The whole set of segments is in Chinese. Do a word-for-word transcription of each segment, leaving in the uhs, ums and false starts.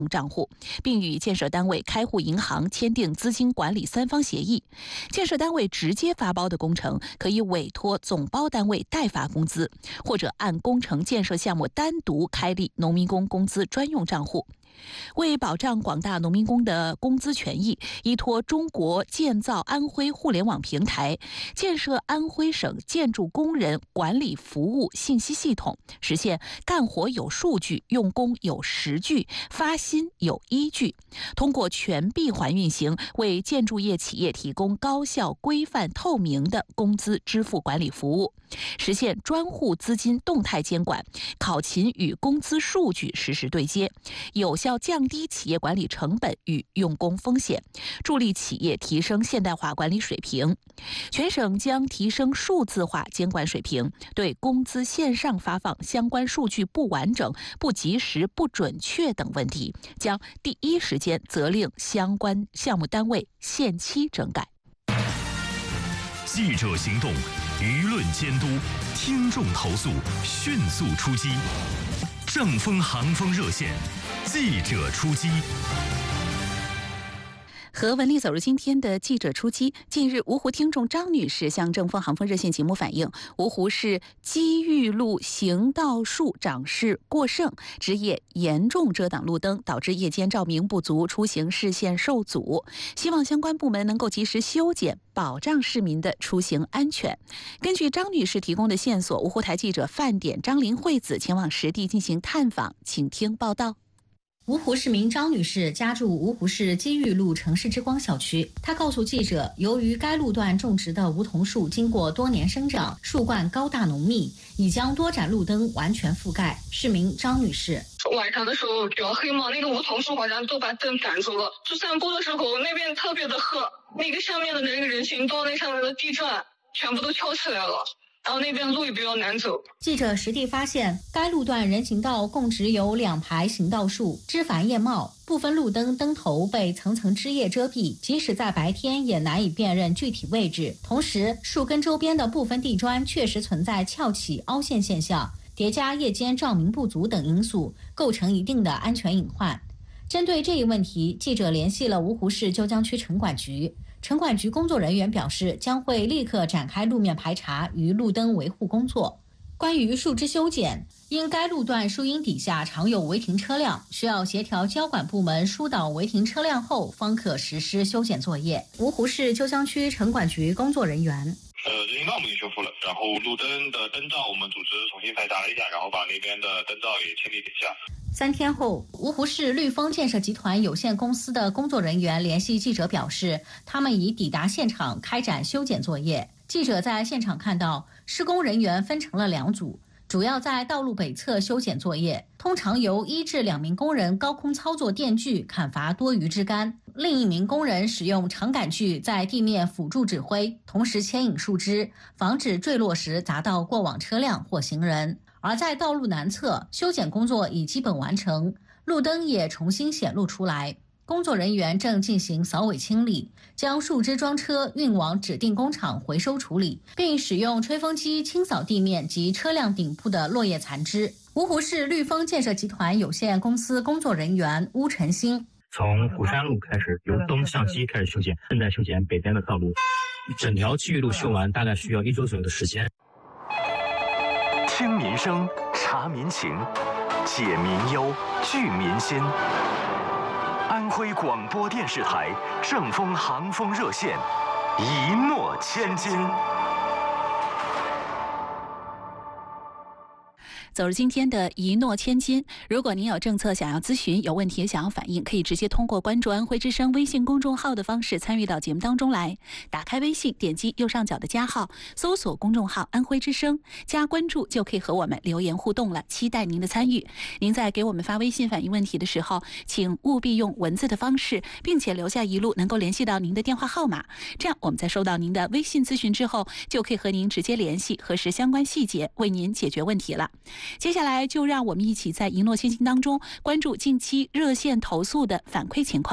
账户，并与建设单位、开户银行签订资金管理三方协议。建设单位直接发包的工程，可以委托总包单位代发工资，或者按工程建设项目单独开立农民工工资专用账户。为保障广大农民工的工资权益，依托中国建造安徽互联网平台，建设安徽省建筑工人管理服务信息系统，实现干活有数据、用工有实据、发薪有依据。通过全闭环运行，为建筑业企业提供高效、规范、透明的工资支付管理服务，实现专户资金动态监管，考勤与工资数据实时对接，有效降低企业管理成本与用工风险，助力企业提升现代化管理水平。全省将提升数字化监管水平，对工资线上发放相关数据不完整、不及时、不准确等问题，将第一时间责令相关项目单位限期整改。 记者行动，舆论监督，听众投诉，迅速出击。正风航风热线，记者出击。 和文丽走入今天的记者出击。近日，芜湖听众张女士向正风航风热线节目反映，芜湖市机遇路行道树长势过剩，枝叶严重遮挡路灯，导致夜间照明不足，出行视线受阻。希望相关部门能够及时修剪，保障市民的出行安全。根据张女士提供的线索，芜湖台记者范点、张林惠子前往实地进行探访，请听报道。 芜湖市民张女士家住芜湖市机遇路城市之光小区，她告诉记者，由于该路段种植的梧桐树经过多年生长，树冠高大浓密，已将多盏路灯完全覆盖。市民张女士： 晚上的时候比较黑嘛，那个梧桐树好像都把灯挡住了。就散步的时候，那边特别的黑，那个下面的那个人行道那上面的地砖全部都翘起来了。然后那边路也比较难走。 记者实地发现，该路段人行道共只有两排行道树，枝繁叶茂，部分路灯灯头被层层枝叶遮蔽，即使在白天也难以辨认具体位置。同时，树根周边的部分地砖确实存在翘起、凹陷现象，叠加夜间照明不足等因素，构成一定的安全隐患。针对这一问题，记者联系了芜湖市鸠江区城管局。城管局工作人员表示，将会立刻展开路面排查与路灯维护工作。关于树枝修剪，因该路段树荫底下常有违停车辆，需要协调交管部门疏导违停车辆后，方可实施修剪作业。芜湖市鸠江区城管局工作人员： 呃，人行道我们已经修复了，然后路灯的灯罩我们组织重新排查了一下，然后把那边的灯罩也清理了一下。 三天后，芜湖市绿丰建设集团有限公司的工作人员联系记者表示，他们已抵达现场开展修剪作业。记者在现场看到，施工人员分成了两组，主要在道路北侧修剪作业，通常由一至两名工人高空操作电锯砍伐多余枝干，另一名工人使用长杆锯在地面辅助指挥，同时牵引树枝，防止坠落时砸到过往车辆或行人。而在道路南侧，修剪工作已基本完成，路灯也重新显露出来。工作人员正进行扫尾清理，将树枝装车运往指定工厂回收处理，并使用吹风机清扫地面及车辆顶部的落叶残枝。芜湖市绿丰建设集团有限公司工作人员邬晨星： 从虎山路开始，由东向西开始修剪，正在修剪北边的道路，整条机遇路修完大概需要一周左右的时间。 听民生，察民情，解民忧，聚民心。安徽广播电视台正风航风热线，一诺千金。 走入今天的一诺千金。如果您有政策想要咨询，有问题想要反映，可以直接通过关注安徽之声微信公众号的方式参与到节目当中来。打开微信，点击右上角的加号，搜索公众号安徽之声，加关注就可以和我们留言互动了，期待您的参与。您在给我们发微信反映问题的时候，请务必用文字的方式，并且留下一路能够联系到您的电话号码，这样我们在收到您的微信咨询之后，就可以和您直接联系，核实相关细节，为您解决问题了。接下来就让我们一起在一诺千金当中关注近期热线投诉的反馈情况。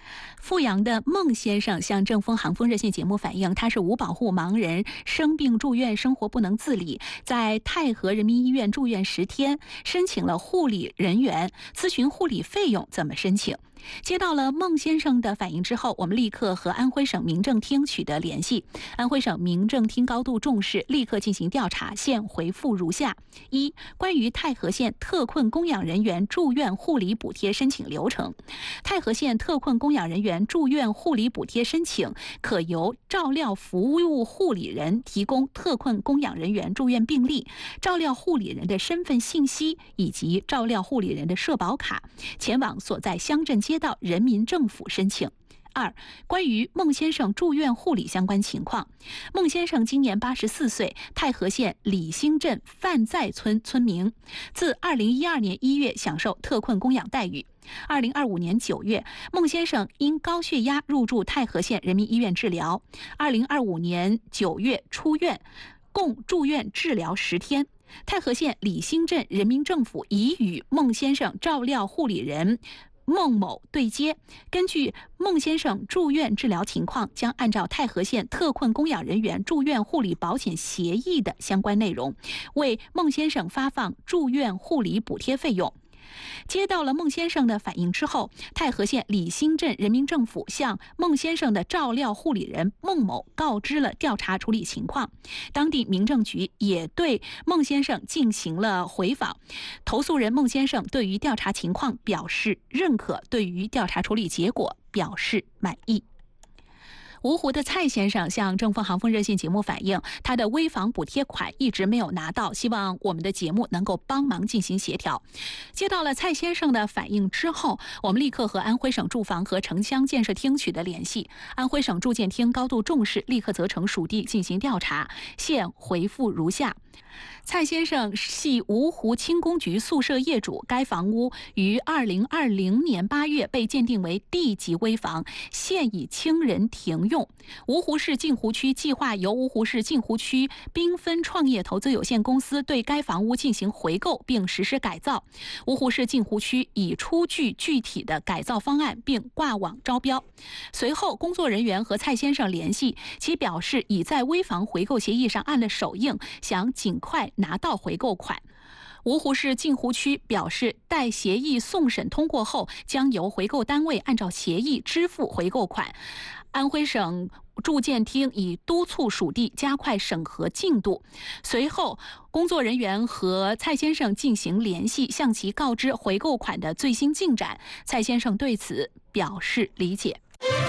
阜阳的孟先生向正风航风热线节目反映，他是无保护盲人，生病住院，生活不能自理，在太和人民医院住院十天，申请了护理人员，咨询护理费用怎么申请。接到了孟先生的反映之后，我们立刻和安徽省民政厅取得联系。安徽省民政厅高度重视，立刻进行调查，现回复如下：一、关于太和县特困供养人员住院护理补贴申请流程。太和县特困供养人员住院护理补贴申请可由照料服务护理人提供特困供养人员住院病历、照料护理人的身份信息以及照料护理人的社保卡，前往所在乡镇街道人民政府申请。二、关于孟先生住院护理相关情况，孟先生今年八十四岁，太和县李兴镇范在村村民，自二零一二年一月享受特困供养待遇。二零二五年九月，孟先生因高血压入住太和县人民医院治疗。二零二五年九月出院，共住院治疗十天。太和县李兴镇人民政府已与孟先生照料护理人孟某对接，根据孟先生住院治疗情况，将按照太和县特困供养人员住院护理保险协议的相关内容，为孟先生发放住院护理补贴费用。接到了孟先生的反映之后，太和县李兴镇人民政府向孟先生的照料护理人孟某告知了调查处理情况。当地民政局也对孟先生进行了回访，投诉人孟先生对于调查情况表示认可，对于调查处理结果表示满意。芜湖的蔡先生向正风航风热线节目反映，他的危房补贴款一直没有拿到，希望我们的节目能够帮忙进行协调。接到了蔡先生的反映之后，我们立刻和安徽省住房和城乡建设厅取得联系。安徽省住建厅高度重视，立刻责成属地进行调查，现回复如下：蔡先生系芜湖轻工局宿舍业主，该房屋于二零二零年八月被鉴定为地级危房，现已清人停用。芜湖市镜湖区计划由芜湖市镜湖区缤纷创业投资有限公司对该房屋进行回购并实施改造。芜湖市镜湖区已出具具体的改造方案并挂网招标。随后，工作人员和蔡先生联系，其表示已在危房回购协议上按了手印，想尽快拿到回购款。芜湖市镜湖区表示，待协议送审通过后，将由回购单位按照协议支付回购款。安徽省住建厅已督促属地加快审核进度。随后，工作人员和蔡先生进行联系，向其告知回购款的最新进展。蔡先生对此表示理解。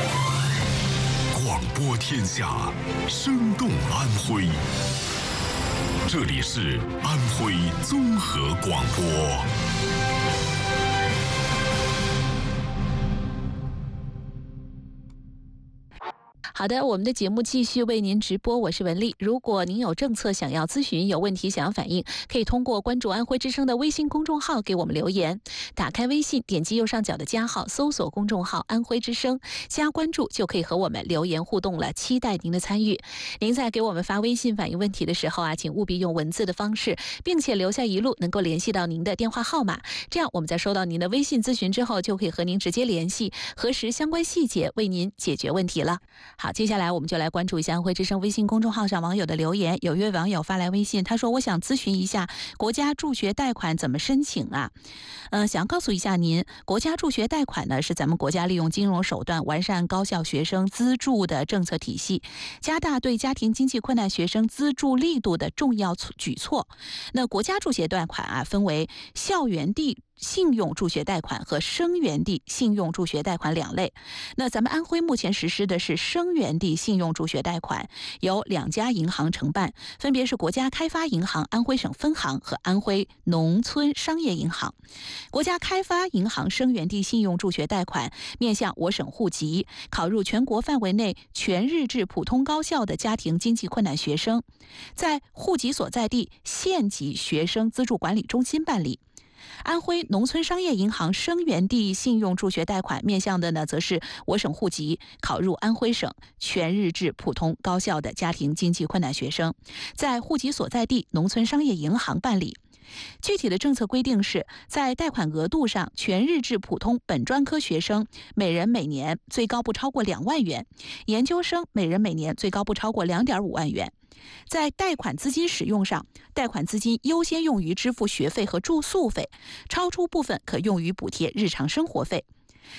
广播天下，生动安徽。这里是安徽综合广播。 好的，我们的节目继续为您直播，我是文丽。如果您有政策想要咨询，有问题想要反映，可以通过关注安徽之声的微信公众号给我们留言。打开微信，点击右上角的加号，搜索公众号安徽之声，加关注就可以和我们留言互动了，期待您的参与。您在给我们发微信反映问题的时候啊，请务必用文字的方式，并且留下一路能够联系到您的电话号码，这样我们在收到您的微信咨询之后，就可以和您直接联系，核实相关细节，为您解决问题了。好，接下来我们就来关注一下安徽之声微信公众号上网友的留言。有一位网友发来微信，他说：“我想咨询一下国家助学贷款怎么申请啊？呃，想告诉一下您，国家助学贷款呢是咱们国家利用金融手段完善高校学生资助的政策体系，加大对家庭经济困难学生资助力度的重要举措。那国家助学贷款啊，分为校园地信用助学贷款和生源地信用助学贷款两类。那咱们安徽目前实施的是生源地信用助学贷款，由两家银行承办，分别是国家开发银行安徽省分行和安徽农村商业银行。国家开发银行生源地信用助学贷款面向我省户籍、考入全国范围内全日制普通高校的家庭经济困难学生，在户籍所在地县级学生资助管理中心办理。安徽农村商业银行生源地信用助学贷款面向的呢，则是我省户籍、考入安徽省全日制普通高校的家庭经济困难学生，在户籍所在地农村商业银行办理。 具体的政策规定是，在贷款额度上，全日制普通本专科学生每人每年最高不超过两万元，研究生每人每年最高不超过两点五万元。在贷款资金使用上，贷款资金优先用于支付学费和住宿费，超出部分可用于补贴日常生活费。